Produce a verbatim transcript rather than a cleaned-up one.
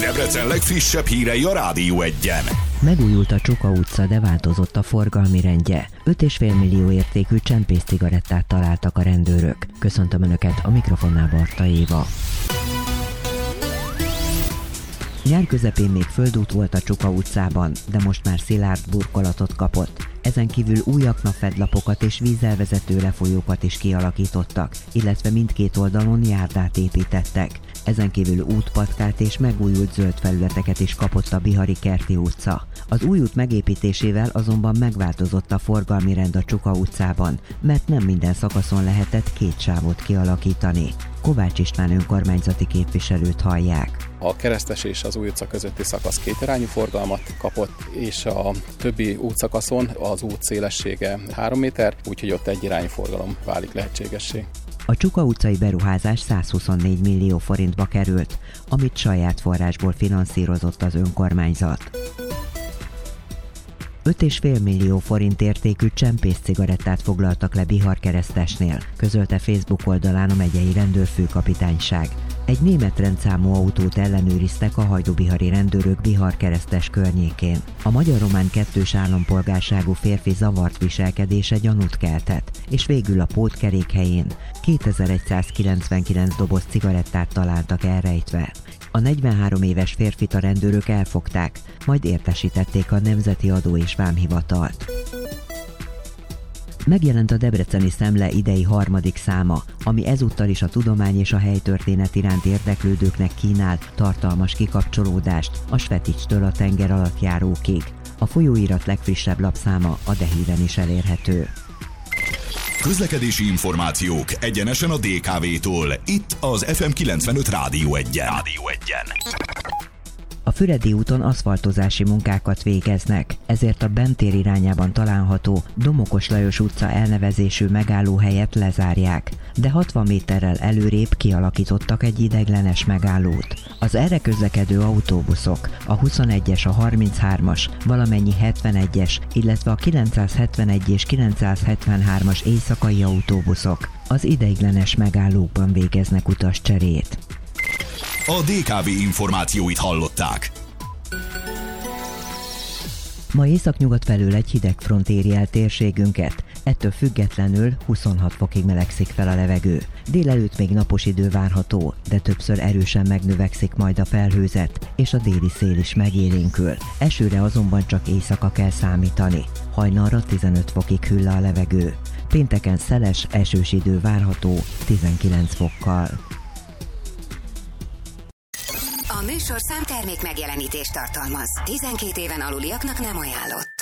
Debrecen legfrissebb hírei a Rádió Egyen. Megújult a Csuka utca, de változott a forgalmi rendje. öt egész öt millió értékű csempész cigarettát találtak a rendőrök. Köszöntöm Önöket, a mikrofonnál Barta Éva. Nyár közepén még földút volt a Csuka utcában, de most már szilárd burkolatot kapott. Ezen kívül új aknafedlapokat és vízzel vezető lefolyókat is kialakítottak, illetve mindkét oldalon járdát építettek. Ezen kívül útpatkát és megújult zöld felületeket is kapott a Bihari Kerti utca. Az új út megépítésével azonban megváltozott a forgalmi rend a Csuka utcában, mert nem minden szakaszon lehetett két sávot kialakítani. Kovács István önkormányzati képviselőt hallják. A Keresztes és az új utca közötti szakasz kétirányú forgalmat kapott, és a többi útszakaszon az út szélessége három méter, úgyhogy ott egyirányú forgalom válik lehetségessé. A Csuka utcai beruházás százhuszonnégy millió forintba került, amit saját forrásból finanszírozott az önkormányzat. öt egész öt millió forint értékű csempész cigarettát foglaltak le Bihar-Keresztesnél, közölte Facebook oldalán a megyei rendőrfőkapitányság. Egy német rendszámú autót ellenőriztek a hajdúbihari rendőrök Bihar-Keresztes környékén. A magyar-román kettős állampolgárságú férfi zavart viselkedése gyanút keltett, és végül a pótkerék helyén kétezer-százkilencvenkilenc doboz cigarettát találtak elrejtve. A negyvenhárom éves férfit a rendőrök elfogták, majd értesítették a Nemzeti Adó és Vámhivatalt. Megjelent a Debreceni Szemle idei harmadik száma, ami ezúttal is a tudomány és a helytörténet iránt érdeklődőknek kínál tartalmas kikapcsolódást a Sveticstől a tengeralattjárókig. A folyóirat legfrissebb lapszáma a Dehíren is elérhető. Közlekedési információk egyenesen a dé ká vé-tól. Itt az ef em kilencvenöt Rádió Egyen. Rádió Egyen. A Füredi úton aszfaltozási munkákat végeznek, ezért a Bentér irányában található Domokos Lajos utca elnevezésű megállóhelyet lezárják, de hatvan méterrel előrébb kialakítottak egy ideiglenes megállót. Az erre közlekedő autóbuszok, a huszonegyes, a harminchármas, valamennyi hetvenegyes, illetve a kilencszázhetvenegy és kilencszázhetvenhármas éjszakai autóbuszok az ideiglenes megállókban végeznek utascserét. A dé ká vé információit hallották. Ma északnyugat felől egy hideg front éri el térségünket, ettől függetlenül huszonhat fokig melegszik fel a levegő. Délelőtt még napos idő várható, de többször erősen megnövekszik majd a felhőzet, és a déli szél is megélénkül. Esőre azonban csak éjszaka kell számítani. Hajnalra tizenöt fokig hűl le a levegő. Pénteken szeles, esős idő várható tizenkilenc fokkal. A műsorszám termék megjelenítést tartalmaz. tizenkét éven aluliaknak nem ajánlott.